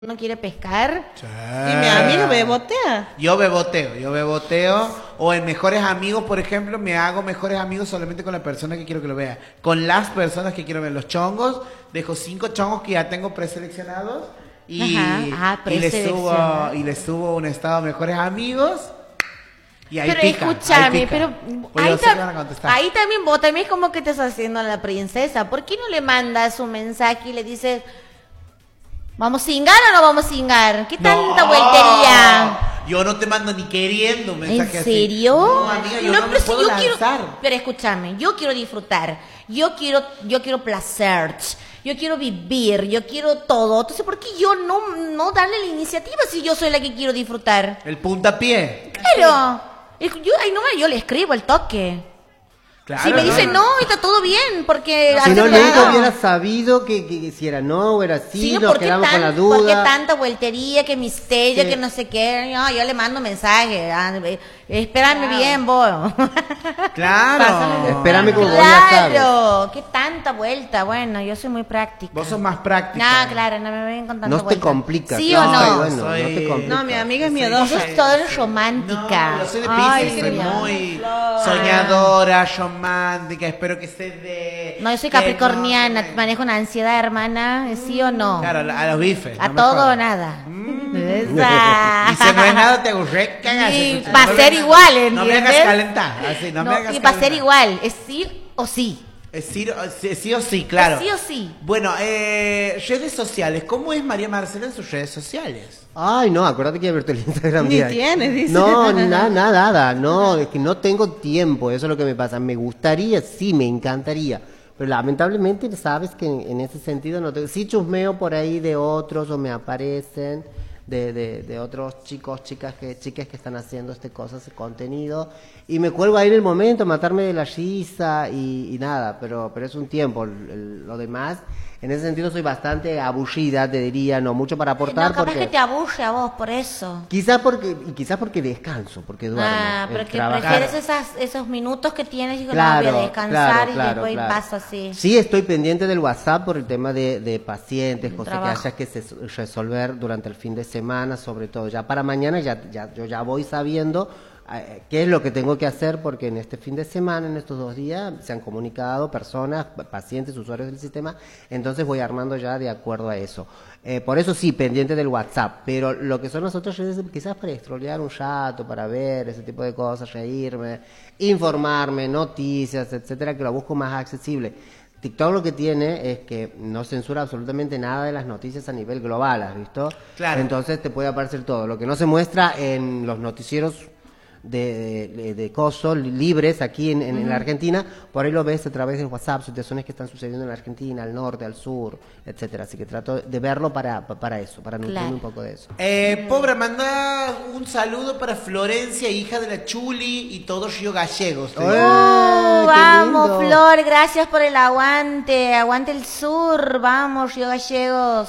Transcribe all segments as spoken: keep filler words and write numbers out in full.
uno quiere pescar. Sí. Y mi amigo bebotea. Yo beboteo, yo beboteo. O en mejores amigos, por ejemplo, me hago mejores amigos solamente con la persona que quiero que lo vea. Con las personas que quiero ver. Los chongos, dejo cinco chongos que ya tengo preseleccionados. Y, Ajá. Ah, y les subo preseleccionado. y les subo un estado de mejores amigos. Y ahí Pero pica, escúchame, ahí pica. pero Pues ahí, yo sé ta- que van a contestar. ahí también vos también es como que te estás haciendo a la princesa. ¿Por qué no le mandas un mensaje y le dices, ¿vamos a cingar o no vamos a cingar? ¿Qué tanta No, vueltería? yo no te mando ni queriendo un mensaje ¿En así. serio? No, amiga, yo no, me pero si puedo yo lanzar. quiero, pero escúchame, yo quiero disfrutar, yo quiero, yo quiero placer, yo quiero vivir, yo quiero todo. Entonces, ¿por qué yo no, no darle la iniciativa si yo soy la que quiero disfrutar? El puntapié. Claro. Es- Yo, ay, no, yo le escribo el toque. Claro, Si me dice no, está todo bien, porque Si no, hace nunca nada. hubiera sabido que, que si era no o era sí, Sí, no, nos ¿por qué, quedamos tan- con la por qué duda. tanta vueltería, qué misterio, Sí. que no sé qué? No, yo le mando mensaje. ah, eh, Espérame bien, vos. Claro. Espérame como vos ya sabes. Claro, qué tanta vuelta. Bueno, yo soy muy práctica. Vos sos más práctica. No, claro, no me ven con tanta No te vuelta. complicas. ¿Sí no, o no? bueno, no Soy- te complicas. No, mi amiga es Soy- miedosa. Vos sos todo romántica. No, yo soy de Ay, Pisces, soy Dios. muy soñadora, romántica, espero que se dé. No, yo soy que capricorniana, no, que- manejo una ansiedad, hermana, ¿sí o no? Claro, a los bifes. A no me todo o jodas. nada. Mm. Esa. Y si no es nada, te hago recagas. Sí, va a ser igual, No me hagas ¿entiendes? calentar. Así, no, No, me hagas y va a ser calentar. igual, es sí o sí. Es sí, o- sí, sí o sí, claro. Es sí o sí. Bueno, eh, redes sociales. ¿Cómo es María Marcela en sus redes sociales? Ay, no, acuérdate que he abierto el Instagram. Ni mira. tienes, dice. No, nada, nada, nada. No, es que no tengo tiempo. Eso es lo que me pasa. Me gustaría, sí, me encantaría. Pero lamentablemente, sabes que en, en ese sentido no tengo. Sí chusmeo por ahí de otros o me aparecen de, de, de otros chicos, chicas que, chicas que están haciendo este cosas, este contenido. Y me cuelgo ahí en el momento, matarme de la risa y, y nada. Pero, pero es un tiempo. El- el- lo demás, en ese sentido soy bastante aburrida, te diría. No mucho para aportar. No, capaz porque... que te aburre a vos por eso. Quizás porque, y quizás porque descanso, porque duermo. Ah, el pero que trabajar. prefieres esas, esos minutos que tienes y que no Claro, voy a descansar claro, y claro, después claro. paso así. Sí, estoy pendiente del WhatsApp por el tema de, de pacientes, El cosas trabajo. que haya que se- resolver durante el fin de semana, sobre todo. Ya para mañana ya, ya yo ya voy sabiendo eh, qué es lo que tengo que hacer, porque en este fin de semana, en estos dos días, se han comunicado personas, pa- pacientes, usuarios del sistema, entonces voy armando ya de acuerdo a eso. Eh, por eso sí, pendiente del WhatsApp, pero lo que son las otras redes, quizás para estrolear un rato, para ver ese tipo de cosas, reírme, informarme, noticias, etcétera, que lo busco más accesible. TikTok lo que tiene es que no censura absolutamente nada de las noticias a nivel global, ¿has visto? Claro. Entonces te puede aparecer todo. Lo que no se muestra en los noticieros de, de, de coso, li- libres aquí en, en, en la Argentina, por ahí lo ves a través de WhatsApp, situaciones que están sucediendo en la Argentina, al norte, al sur, etcétera. Así que trato de verlo para, para eso, para nutrirme Claro. un poco de eso. Eh, pobre, manda un saludo para Florencia, hija de la Chuli y todos Río Gallegos. te digo. ¡Eh, Uh, qué vamos, lindo! Flor, gracias por el aguante. Aguante el sur, vamos, Río Gallegos.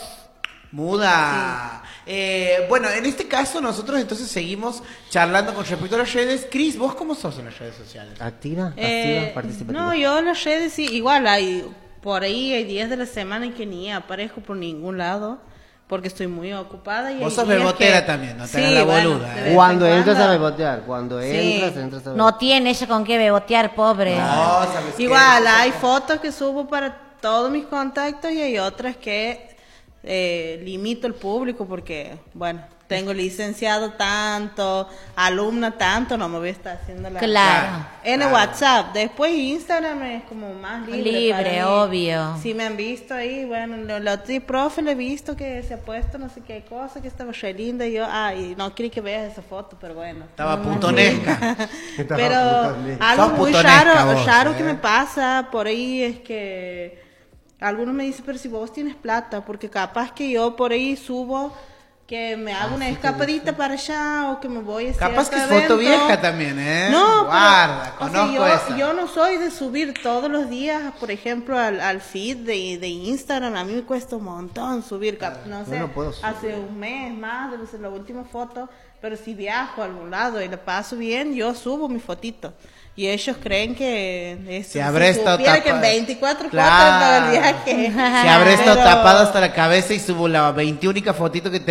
Muda. Eh, bueno, en este caso nosotros entonces seguimos charlando con respecto a las redes. Cris, ¿vos cómo sos en las redes sociales? ¿Activa? ¿Pasiva? Eh, ¿Participativa? no, yo en las redes sí, igual hay, por ahí hay días de la semana en que ni aparezco por ningún lado, porque estoy muy ocupada. Y Vos hay sos días bebotera que- también, no te Sí, hagas la bueno, boluda, de ¿eh? vez en Cuando entras a cuando. bebotear, cuando Sí. entras, entras a No bebotear. tiene ella con qué bebotear, pobre. No, ¿sabes qué? Igual hay fotos que subo para todos mis contactos y hay otras que eh, limito el público porque, bueno, tengo licenciado tanto, alumna tanto, no me voy a estar haciendo la... Claro. En el Claro. WhatsApp, después Instagram es como más libre. Libre, para mí. obvio. Si me han visto ahí, bueno, lo, lo sí, profe, le he visto que se ha puesto no sé qué cosa, que estaba re linda y yo, ay, no quería que veas esa foto, pero bueno. Estaba putonesca. Estaba Pero putonesca. algo Sos muy putonesca raro, vos, raro ¿eh? que me pasa por ahí es que algunos me dicen, pero si vos tienes plata, porque capaz que yo por ahí subo que me hago una escapadita para allá o que me voy a Capaz que cierto es foto evento. vieja también, ¿eh? No, Guarda, pero, o sea, conozco yo, esa. yo no soy de subir todos los días, por ejemplo, al, al feed de, de Instagram. A mí me cuesta un montón subir, cap- no sé, no puedo subir. hace un mes más, debe ser la última foto, pero si viajo a algún lado y la paso bien, yo subo mi fotito. Y ellos creen que eso, Si habré estado supiera que en tapa- veinticuatro Claro. cuotas todo el viaje. Si habré estado Pero- tapado hasta la cabeza y subo la veintiúnica fotito que